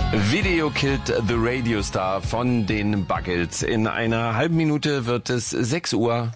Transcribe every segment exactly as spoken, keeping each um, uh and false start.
Video Killed the Radio Star von den Buggles. In einer halben Minute wird es sechs Uhr.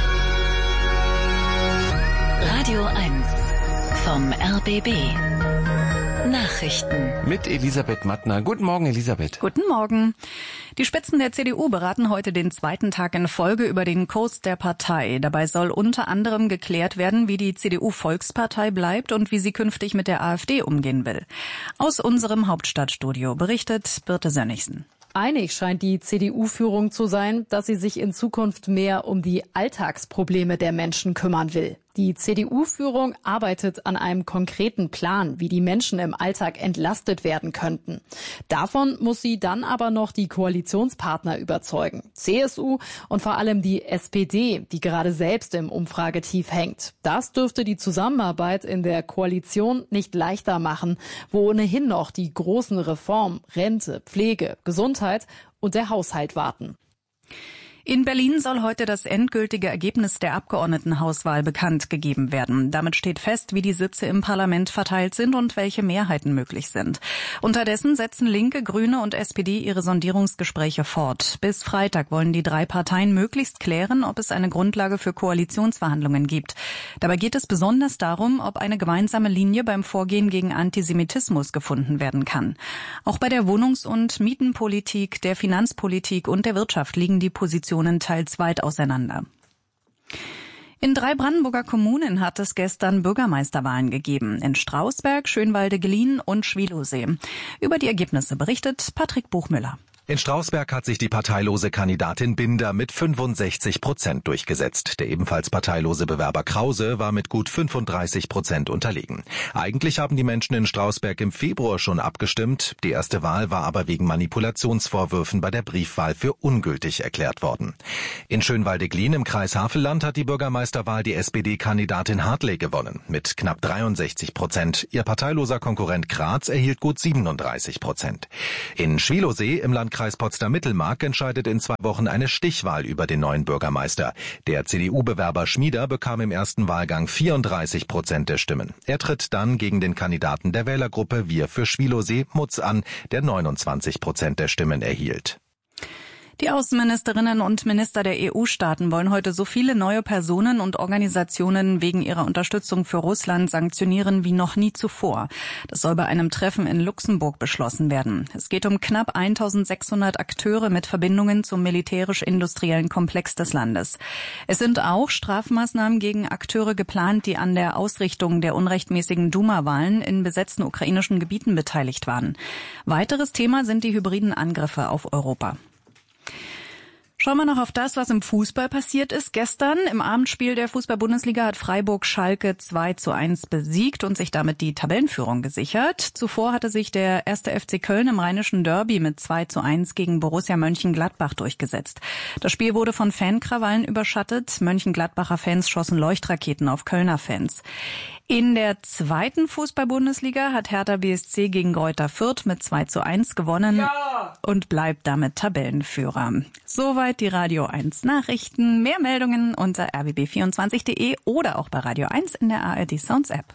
Radio eins vom R B B. Nachrichten. Mit Elisabeth Mattner. Guten Morgen, Elisabeth. Guten Morgen. Die Spitzen der C D U beraten heute den zweiten Tag in Folge über den Kurs der Partei. Dabei soll unter anderem geklärt werden, wie die C D U-Volkspartei bleibt und wie sie künftig mit der AfD umgehen will. Aus unserem Hauptstadtstudio berichtet Birte Sönnigsen. Einig scheint die C D U-Führung zu sein, dass sie sich in Zukunft mehr um die Alltagsprobleme der Menschen kümmern will. Die C D U-Führung arbeitet an einem konkreten Plan, wie die Menschen im Alltag entlastet werden könnten. Davon muss sie dann aber noch die Koalitionspartner überzeugen. C S U und vor allem die S P D, die gerade selbst im Umfragetief hängt. Das dürfte die Zusammenarbeit in der Koalition nicht leichter machen, wo ohnehin noch die großen Reformen, Rente, Pflege, Gesundheit und der Haushalt warten. In Berlin soll heute das endgültige Ergebnis der Abgeordnetenhauswahl bekannt gegeben werden. Damit steht fest, wie die Sitze im Parlament verteilt sind und welche Mehrheiten möglich sind. Unterdessen setzen Linke, Grüne und S P D ihre Sondierungsgespräche fort. Bis Freitag wollen die drei Parteien möglichst klären, ob es eine Grundlage für Koalitionsverhandlungen gibt. Dabei geht es besonders darum, ob eine gemeinsame Linie beim Vorgehen gegen Antisemitismus gefunden werden kann. Auch bei der Wohnungs- und Mietenpolitik, der Finanzpolitik und der Wirtschaft liegen die Positionen teils weit auseinander. In drei Brandenburger Kommunen hat es gestern Bürgermeisterwahlen gegeben. In Strausberg, Schönwalde-Glien und Schwielowsee. Über die Ergebnisse berichtet Patrick Buchmüller. In Strausberg hat sich die parteilose Kandidatin Binder mit fünfundsechzig Prozent durchgesetzt. Der ebenfalls parteilose Bewerber Krause war mit gut fünfunddreißig Prozent unterlegen. Eigentlich haben die Menschen in Strausberg im Februar schon abgestimmt. Die erste Wahl war aber wegen Manipulationsvorwürfen bei der Briefwahl für ungültig erklärt worden. In Schönwalde-Glien im Kreis Havelland hat die Bürgermeisterwahl die S P D-Kandidatin Hartley gewonnen mit knapp dreiundsechzig Prozent. Ihr parteiloser Konkurrent Graz erhielt gut siebenunddreißig Prozent. In Schwielowsee im Landkreis Potsdam-Mittelmark entscheidet in zwei Wochen eine Stichwahl über den neuen Bürgermeister. Der C D U-Bewerber Schmieder bekam im ersten Wahlgang vierunddreißig Prozent der Stimmen. Er tritt dann gegen den Kandidaten der Wählergruppe Wir für Schwielowsee, Mutz, an, der neunundzwanzig Prozent der Stimmen erhielt. Die Außenministerinnen und Minister der E U-Staaten wollen heute so viele neue Personen und Organisationen wegen ihrer Unterstützung für Russland sanktionieren wie noch nie zuvor. Das soll bei einem Treffen in Luxemburg beschlossen werden. Es geht um knapp eintausendsechshundert Akteure mit Verbindungen zum militärisch-industriellen Komplex des Landes. Es sind auch Strafmaßnahmen gegen Akteure geplant, die an der Ausrichtung der unrechtmäßigen Duma-Wahlen in besetzten ukrainischen Gebieten beteiligt waren. Weiteres Thema sind die hybriden Angriffe auf Europa. Schauen wir noch auf das, was im Fußball passiert ist. Gestern im Abendspiel der Fußball-Bundesliga hat Freiburg Schalke zwei zu eins besiegt und sich damit die Tabellenführung gesichert. Zuvor hatte sich der erste F C Köln im rheinischen Derby mit zwei zu eins gegen Borussia Mönchengladbach durchgesetzt. Das Spiel wurde von Fankrawallen überschattet. Mönchengladbacher Fans schossen Leuchtraketen auf Kölner Fans. In der zweiten Fußball-Bundesliga hat Hertha B S C gegen Greuther Fürth mit zwei zu eins gewonnen ja! und bleibt damit Tabellenführer. Soweit die Radio eins Nachrichten. Mehr Meldungen unter r b b vierundzwanzig punkt de oder auch bei Radio eins in der A R D Sounds App.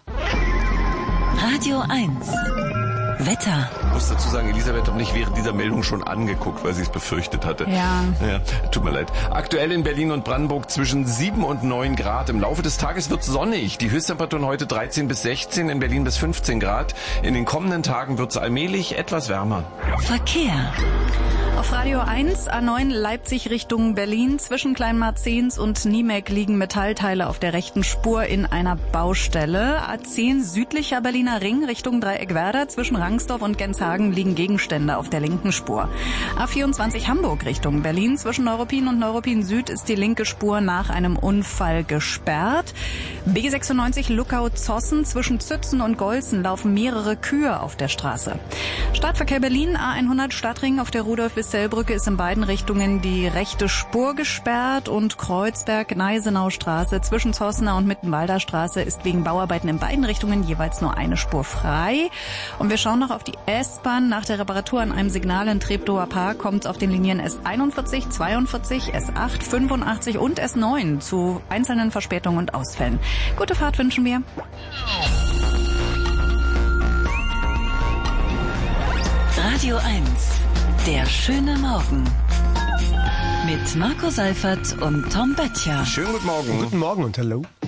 Radio eins Wetter. Ich muss dazu sagen, Elisabeth hat mich während dieser Meldung schon angeguckt, weil sie es befürchtet hatte. Ja. ja. Tut mir leid. Aktuell in Berlin und Brandenburg zwischen sieben und neun Grad. Im Laufe des Tages wird es sonnig. Die Höchsttemperaturen heute dreizehn bis sechzehn, in Berlin bis fünfzehn Grad. In den kommenden Tagen wird es allmählich etwas wärmer. Verkehr. Auf Radio eins, A neun Leipzig Richtung Berlin. Zwischen Kleinmarzens und Niemek liegen Metallteile auf der rechten Spur in einer Baustelle. A zehn südlicher Berliner Ring Richtung Dreieckwerder. Zwischen Rangsdorf und Genshagen liegen Gegenstände auf der linken Spur. A vierundzwanzig Hamburg Richtung Berlin. Zwischen Neuruppin und Neuruppin Süd ist die linke Spur nach einem Unfall gesperrt. B sechsundneunzig Luckau-Zossen. Zwischen Zützen und Golzen laufen mehrere Kühe auf der Straße. Stadtverkehr Berlin, A hundert Stadtring auf der Rudolf-Wissell-Brücke ist in beiden Richtungen die rechte Spur gesperrt und Kreuzberg-Neisenau-Straße zwischen Zossener und Mittenwalder Straße ist wegen Bauarbeiten in beiden Richtungen jeweils nur eine Spur frei. Und wir schauen noch auf die S-Bahn. Nach der Reparatur an einem Signal in Treptower Park kommt es auf den Linien S einundvierzig, zweiundvierzig, S acht, fünfundachtzig und S neun zu einzelnen Verspätungen und Ausfällen. Gute Fahrt wünschen wir. Radio eins. Der schöne Morgen. Mit Marco Seifert und Tom Böttcher. Schönen guten Morgen. Guten Morgen und hallo.